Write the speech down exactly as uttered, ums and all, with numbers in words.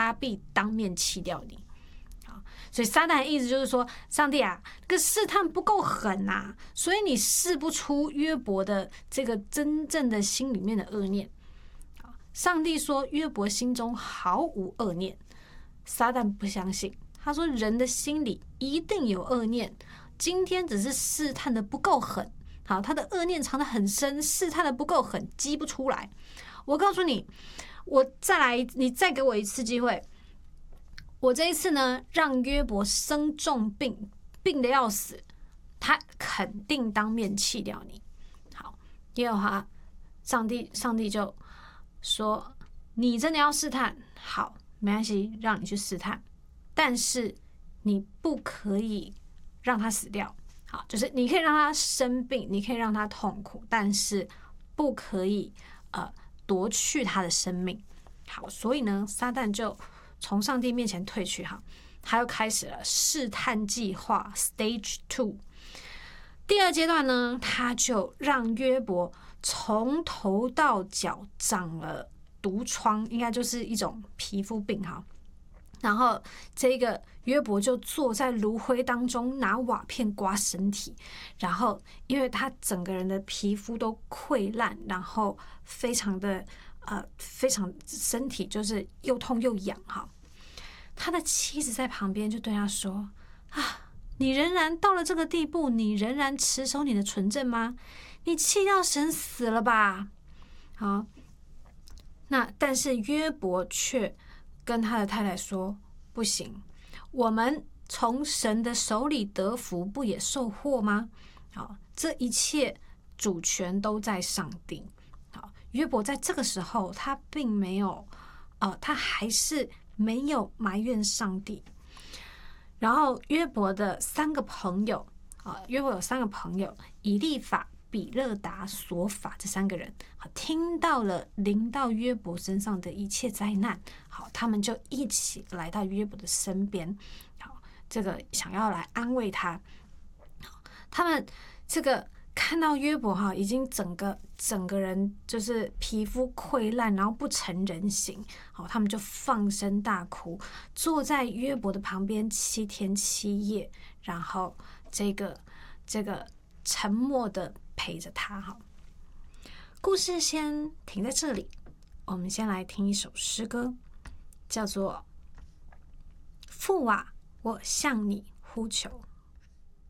他必当面弃掉你。所以撒旦的意思就是说，上帝啊，这个试探不够狠呐、啊，所以你试不出约伯的这个真正的心里面的恶念。上帝说约伯心中毫无恶念，撒旦不相信，他说人的心里一定有恶念，今天只是试探的不够狠。好，他的恶念藏得很深，试探的不够狠，激不出来。我告诉你，我再来，你再给我一次机会。我这一次呢，让约伯生重病，病得要死，他肯定当面弃掉你。好，耶和华上帝，上帝就说：“你真的要试探？好，没关系，让你去试探，但是你不可以让他死掉。好，就是你可以让他生病，你可以让他痛苦，但是不可以呃夺去他的生命。好，所以呢，撒旦就从上帝面前退去，哈，他又开始了试探计划 Stage Two。第二阶段呢，他就让约伯从头到脚长了毒疮，应该就是一种皮肤病哈。然后这个约伯就坐在炉灰当中，拿瓦片刮身体，然后因为他整个人的皮肤都溃烂，然后非常的呃非常身体就是又痛又痒哈。他的妻子在旁边就对他说：“啊，你仍然到了这个地步，你仍然持守你的纯正吗？你弃掉神死了吧？”好，那但是约伯却跟他的太太说：“不行，我们从神的手里得福，不也受祸吗？好，这一切主权都在上帝。”好，约伯在这个时候，他并没有，呃，他还是没有埋怨上帝。然后约伯的三个朋友，啊，约伯有三个朋友，以利法、比勒达、索法这三个人，好，听到了临到约伯身上的一切灾难，好，他们就一起来到约伯的身边，好，这个想要来安慰他。好，他们这个看到约伯哈，已经整个整个人就是皮肤溃烂，然后不成人形，好，他们就放声大哭，坐在约伯的旁边七天七夜，然后这个这个沉默的陪着他哈。故事先停在这里，我们先来听一首诗歌，叫做《父啊，我向你呼求》。